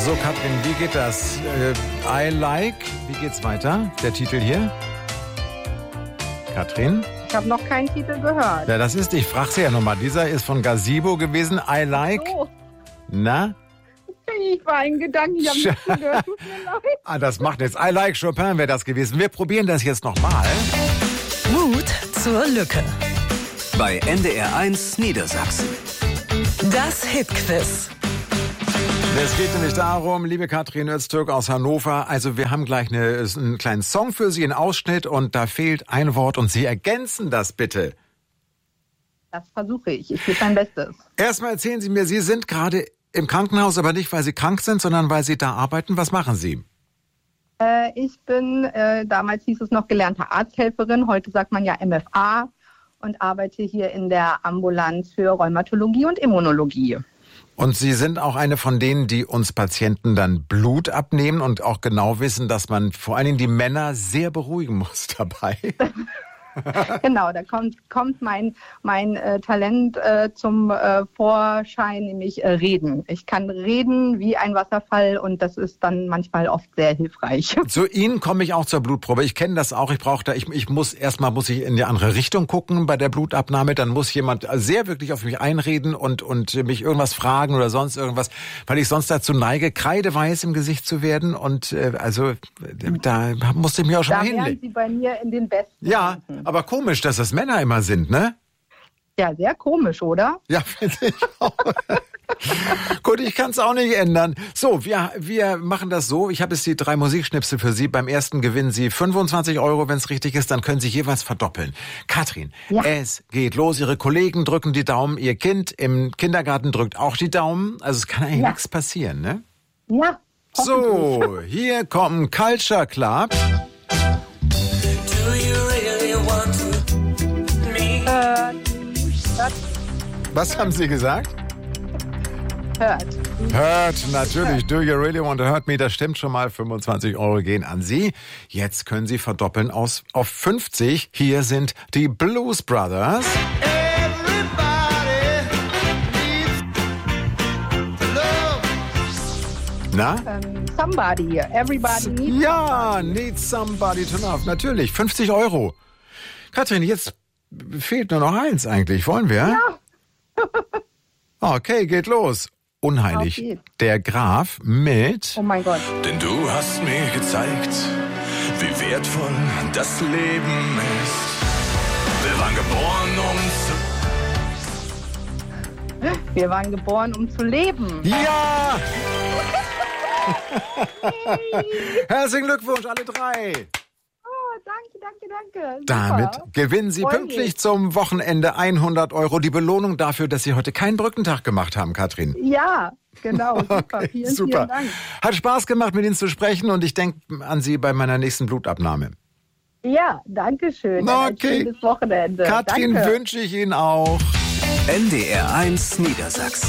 So, Katrin, wie geht das? I like. Wie geht's weiter? Der Titel hier? Katrin? Ich habe noch keinen Titel gehört. Ja, ich frage sie ja nochmal. Dieser ist von Gazebo gewesen. I like. So. Na? Ich war in Gedanken, ich habe nicht zugehört. Tut mir leid. Das macht nichts. I like Chopin wäre das gewesen. Wir probieren das jetzt nochmal. Mut zur Lücke. Bei NDR1 Niedersachsen. Das Hitquiz. Es geht nämlich darum, liebe Katrin Öztürk aus Hannover, also wir haben gleich einen kleinen Song für Sie, einen Ausschnitt und da fehlt ein Wort und Sie ergänzen das bitte. Das versuche ich. Ich gebe mein Bestes. Erstmal erzählen Sie mir, Sie sind gerade im Krankenhaus, aber nicht, weil Sie krank sind, sondern weil Sie da arbeiten. Was machen Sie? Ich bin, damals hieß es noch gelernte Arzthelferin, heute sagt man ja MFA und arbeite hier in der Ambulanz für Rheumatologie und Immunologie. Und Sie sind auch eine von denen, die uns Patienten dann Blut abnehmen und auch genau wissen, dass man vor allen Dingen die Männer sehr beruhigen muss dabei. Genau, da kommt mein Talent zum Vorschein, nämlich reden. Ich kann reden wie ein Wasserfall und das ist dann manchmal oft sehr hilfreich. Zu Ihnen komme ich auch zur Blutprobe. Ich kenne das auch. Ich muss in die andere Richtung gucken bei der Blutabnahme. Dann muss jemand sehr wirklich auf mich einreden und mich irgendwas fragen oder sonst irgendwas, weil ich sonst dazu neige, kreideweiß im Gesicht zu werden. Und da musste ich mich auch schon mal hinlegen. Da wären Sie bei mir in den besten. Ja. Aber komisch, dass das Männer immer sind, ne? Ja, sehr komisch, oder? Ja, finde ich auch. Gut, ich kann es auch nicht ändern. So, wir machen das so. Ich habe jetzt die 3 Musikschnipsel für Sie. Beim ersten gewinnen Sie 25 €, wenn es richtig ist. Dann können Sie jeweils verdoppeln. Katrin, ja. Es geht los. Ihre Kollegen drücken die Daumen. Ihr Kind im Kindergarten drückt auch die Daumen. Also es kann eigentlich nichts passieren, ne? Ja. So, hier kommt Culture Club. Was haben Sie gesagt? Hurt, natürlich. Do you really want to hurt me? Das stimmt schon mal. 25 € gehen an Sie. Jetzt können Sie verdoppeln auf 50. Hier sind die Blues Brothers. Na? Somebody. Everybody needs Ja, needs somebody to love. Natürlich. 50 €. Katrin, jetzt fehlt nur noch eins eigentlich. Wollen wir? Ja. Okay, geht los. Unheilig. Okay. Der Graf mit... Oh mein Gott. Denn du hast mir gezeigt, wie wertvoll das Leben ist. Wir waren geboren, um zu leben. Ja! Herzlichen Glückwunsch, alle 3. Danke. Damit Super. gewinnen Sie pünktlich zum Wochenende 100 €. Die Belohnung dafür, dass Sie heute keinen Brückentag gemacht haben, Katrin. Ja, genau. Super. Okay, Vielen super. Dank. Hat Spaß gemacht, mit Ihnen zu sprechen und ich denke an Sie bei meiner nächsten Blutabnahme. Ja, danke schön. Okay. Ein schönes Wochenende. Katrin, danke. wünsche ich Ihnen auch. NDR1 Niedersachsen.